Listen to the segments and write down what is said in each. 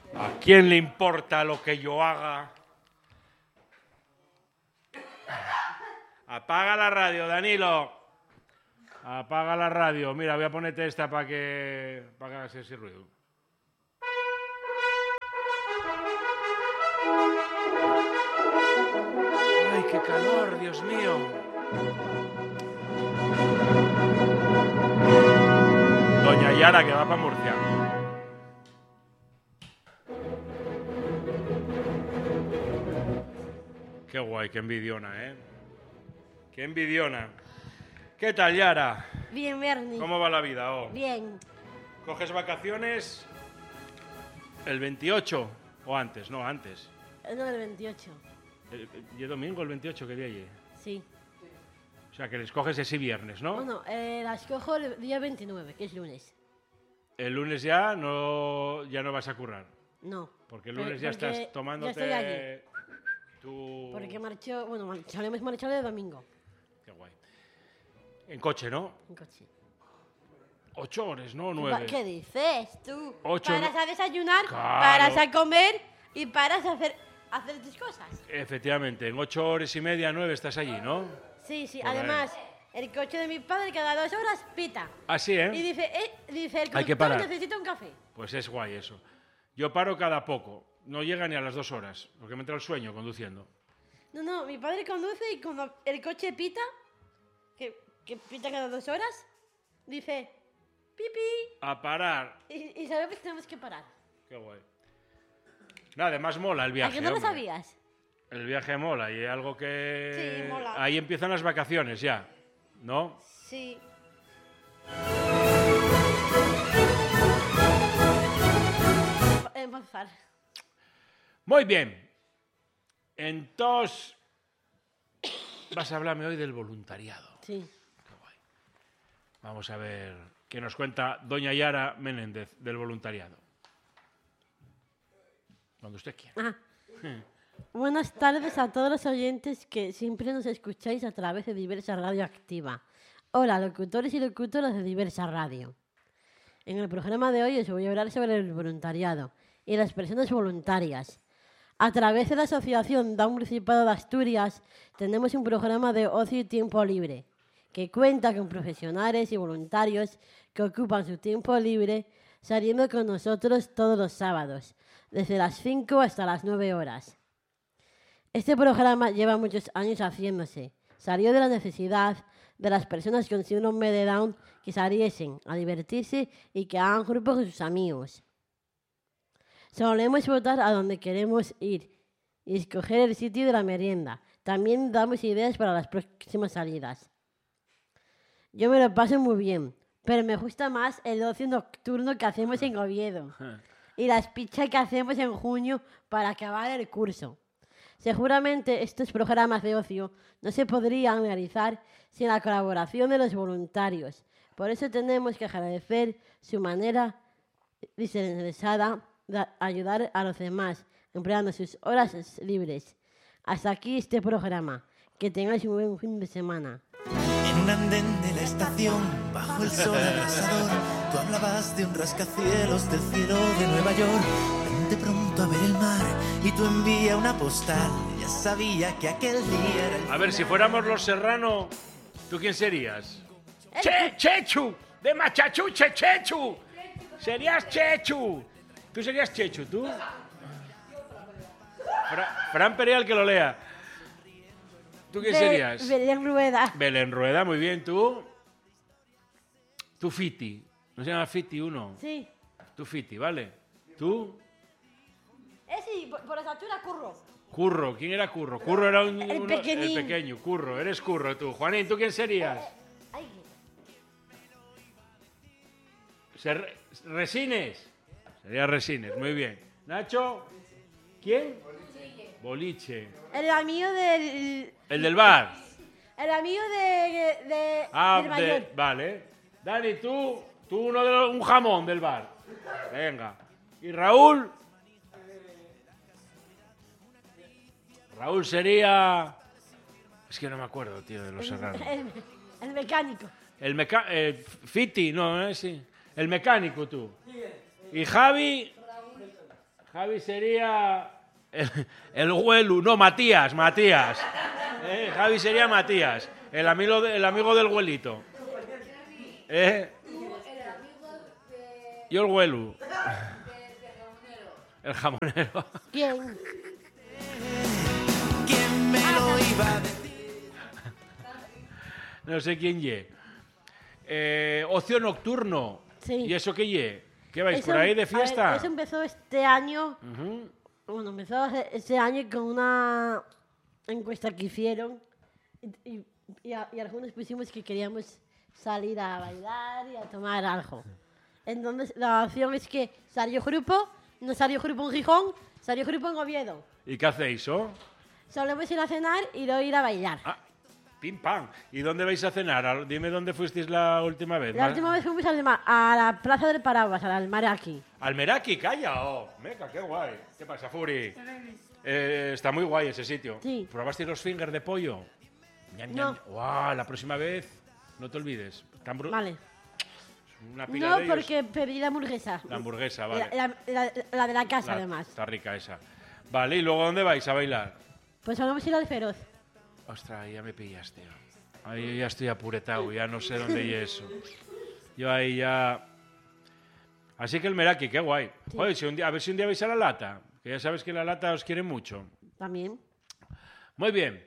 ¿A quién le importa lo que yo haga? Apaga la radio, Danilo. Apaga la radio. Mira, voy a ponerte esta para que hagas ese ruido. ¡Ay, qué calor, Dios mío! Doña Yara, que va para Murcia. Qué guay, qué envidiona, ¿eh? Qué envidiona. ¿Qué tal, Yara? Bien, Bernie. ¿Cómo va la vida? Oh? Bien. ¿Coges vacaciones el 28 o antes? No, antes. No, el 28. ¿Y el domingo el 28 qué día es? Sí. O sea, que les coges ese viernes, ¿no? Bueno, las cojo el día 29, que es lunes. El lunes ya no vas a currar. No. Porque el lunes ya estás tomándote ya estoy allí. tu... Porque solemos marchar el domingo. Qué guay. En coche, ¿no? En coche. 8 horas, ¿no? 9. ¿Qué dices tú? 8, paras a desayunar, claro. paras a comer y paras a hacer tus cosas. Efectivamente, en 8 horas y media, 9 estás allí, ¿no? Sí, sí. Joder. Además, el coche de mi padre cada 2 horas pita. Así, ¿eh? Y dice el Hay que conductor parar. necesita un café. Pues es guay eso. Yo paro cada poco. No llega ni a las 2 horas, porque me entra el sueño conduciendo. No, mi padre conduce y cuando el coche pita, que pita cada 2 horas, dice, pipi, A parar. y sabemos que tenemos que parar. Qué guay. Nada, además mola el viaje. ¿A que no lo hombre. sabías? El viaje mola y es algo que... Sí, mola. Ahí empiezan las vacaciones ya, ¿no? Sí. Empezar. Muy bien. Entonces, vas a hablarme hoy del voluntariado. Sí. Qué guay. Vamos a ver qué nos cuenta doña Yara Menéndez del voluntariado. Cuando usted quiera. Buenas tardes a todos los oyentes que siempre nos escucháis a través de Diversa Radio Activa. Hola, locutores y locutoras de Diversa Radio. En el programa de hoy os voy a hablar sobre el voluntariado y las personas voluntarias. A través de la Asociación DAO Municipal de Asturias tenemos un programa de ocio y tiempo libre que cuenta con profesionales y voluntarios que ocupan su tiempo libre saliendo con nosotros todos los sábados, desde las 5 hasta las 9 horas. Este programa lleva muchos años haciéndose. Salió de la necesidad de las personas con síndrome de Down que saliesen a divertirse y que hagan grupos con sus amigos. Solemos votar a donde queremos ir y escoger el sitio de la merienda. También damos ideas para las próximas salidas. Yo me lo paso muy bien, pero me gusta más el ocio nocturno que hacemos en Oviedo y las pizzas que hacemos en junio para acabar el curso. Seguramente estos programas de ocio no se podrían realizar sin la colaboración de los voluntarios. Por eso tenemos que agradecer su manera desinteresada de ayudar a los demás, empleando sus horas libres. Hasta aquí este programa. Que tengáis un buen fin de semana. En un andén de la estación, bajo el sol abrasador, tú hablabas de un rascacielos del cielo de Nueva York. De pronto a ver el mar y tú envía una postal. Ya sabía que aquel día era el... A ver, si fuéramos los Serrano, ¿tú quién serías? ¡Chechu! ¡De Machachuche, Chechu! Serías Chechu. Tú serías Chechu, ¿tú? Fran Pereal, que lo lea. ¿Tú quién serías? Belén Rueda. Belén Rueda, muy bien. ¿Tú? Tú Fiti. ¿No se llama Fiti uno? Sí. Tú Fiti, ¿vale? ¿Tú? Sí, por la estatura Curro. Curro. ¿Quién era Curro? Curro era El pequeñín. el pequeño. Curro. Eres Curro tú. Juanín, ¿tú quién serías? Ay, Resines. Sería Resines, muy bien. Nacho. ¿Quién? Boliche. el amigo del... El del bar. El amigo del mayor. Vale. Dani, tú un jamón del bar. Venga. ¿Y Raúl? Raúl sería... Es que no me acuerdo, tío, de los Serranos. El mecánico. Fiti, no, sí. El mecánico, tú. Y Javi... Javi sería el Huelu. No, Matías. Javi sería Matías, el amigo del Huelito. Yo el Huelu. El jamonero. ¿Quién? ¿Quién me lo iba a decir? No sé quién ye. Ocio nocturno. Sí. ¿Y eso qué ye? ¿Qué vais Eso- por ahí de a ver, fiesta? eso empezó este año. Ujú. Bueno, empezó este año con una encuesta que hicieron y algunos pusimos que queríamos salir a bailar y a tomar algo. Entonces la opción es que salió grupo, no salió grupo en Gijón, salió grupo en Oviedo. ¿Y qué hacéis, oh? Solemos ir a cenar y luego ir a bailar. Ah, pim pam. ¿Y dónde vais a cenar? Dime dónde fuisteis la última vez. La última vez fuimos a la Plaza del Paraguas, al Almaraki. Al Meraki, calla. Oh, meca, qué guay. ¿Qué pasa, Furi? Está muy guay ese sitio. Sí. ¿Probasteis los fingers de pollo? Ñam, No. ñam. Guau, la próxima vez no te olvides. Vale. Una pila No, de ellos. porque pedí la hamburguesa. La hamburguesa, vale. La de la casa, además. Está rica esa. Vale, ¿y luego dónde vais a bailar? Pues vamos a ir al Feroz. Ostras, ya me pillaste. Ahí yo ya estoy apuretado, ya no sé dónde y eso. Yo ahí ya... Así que el Meraki, qué guay. Sí. Joder, a ver si un día vais a La Lata, que ya sabes que La Lata os quiere mucho. También. Muy bien.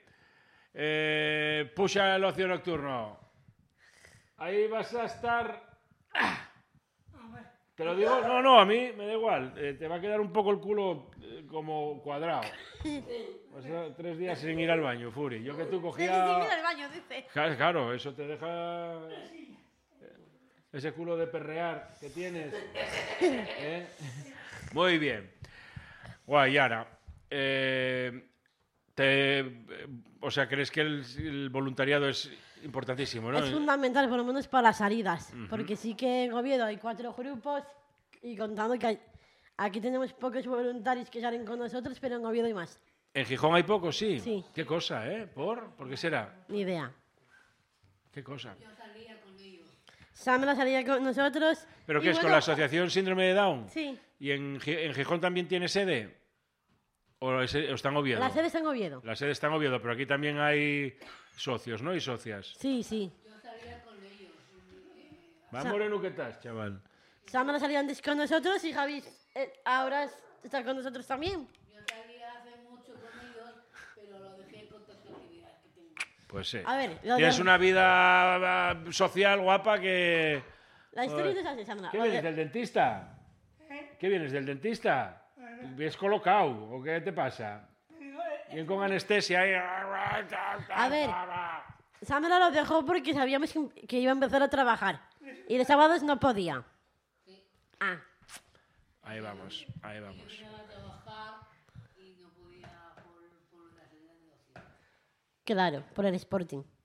Puxa el ocio nocturno. Ahí vas a estar... Te lo digo, no, a mí me da igual. Te va a quedar un poco el culo como cuadrado. O sea, 3 días sin ir al baño, Furi. Yo que tú cogía... al baño, dice. Claro, eso te deja ese culo de perrear que tienes. ¿Eh? Muy bien. Guay, Yara. O sea, ¿crees que el voluntariado es importantísimo, no? Es fundamental, por lo menos para las salidas. Porque sí que en Oviedo hay 4 grupos y contando que aquí tenemos pocos voluntarios que salen con nosotros, pero en Oviedo hay más. ¿En Gijón hay pocos, sí? Sí. ¿Qué cosa, eh? ¿Por qué será? Ni idea. ¿Qué cosa? Sandra salía con nosotros. ¿Pero y qué es, con bueno, la Asociación Síndrome de Down? Sí. ¿Y en Gijón también tiene sede? ¿O está en Oviedo? La sede está en Oviedo. La sede está en Oviedo, pero aquí también hay socios, ¿no? Y socias. Sí, sí. Va, Moreno, ¿qué tal, chaval? Sandra salía antes con nosotros y Javi ahora está con nosotros también. Yo salía hace mucho con ellos, pero lo dejé con tantas actividades que tengo. Pues sí. A ver, Tienes una vida social guapa que... La historia no es así, Sandra. ¿Qué vienes del dentista? ¿Qué vienes del dentista? ¿Ves colocado o qué te pasa? Bien con anestesia ahí. A ver. Sandra lo dejó porque sabíamos que iba a empezar a trabajar. Y los sábados no podía. Ah, Ahí vamos, ahí vamos. Iba a trabajar y no podía por la salida de ocio. claro, por el Sporting.